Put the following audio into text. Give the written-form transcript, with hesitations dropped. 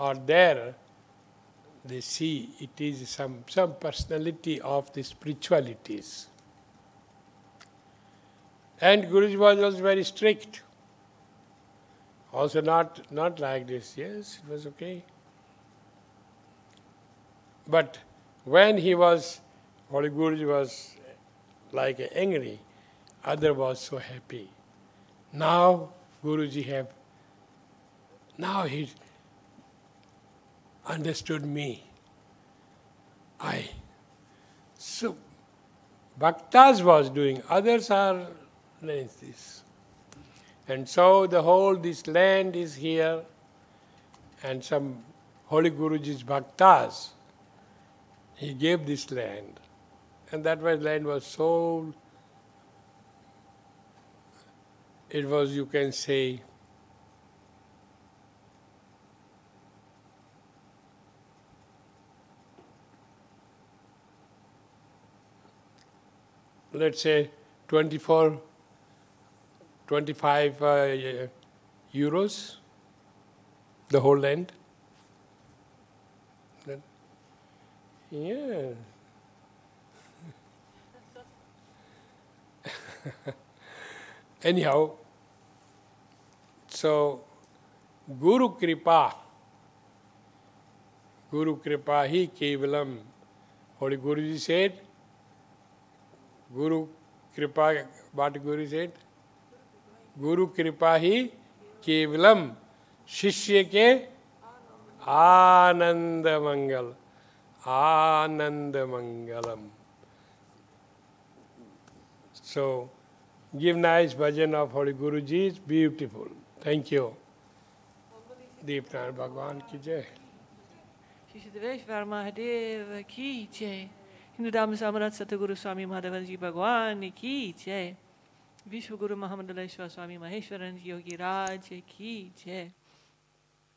or there, they see it is some personality of the spiritualities. And Guruji was also very strict. Also not like this. Yes, it was okay. But when Holy Guruji was like angry, other was so happy. Now Guruji now he understood me. So Bhaktas was doing, others are like this. And so this land is here, and some Holy Guruji's Bhaktas, he gave this land. And that land was sold. It was, you can say, let's say 25 euros, the whole land. Yeah. Anyhow, so Guru Kripa hi kevalam. Holy Guruji said, Guru Kripa, what Guru said? Guru Kripa hi kevalam. Shishya ke Ananda Mangal. Ananda Mangalam. So, give nice bhajan of Holy Guruji, it's beautiful. Thank you. Deepnarayan Bhagwan ki jai. Shri Siddhaveshwar Mahadev ki jai. Hindu Dham Samrat Satguru Swami Madhavanji Bhagwan ki jai. Vishwa Guru Mahamandaleshwar Swami Maheshwaranji Yogi Raj ki jai.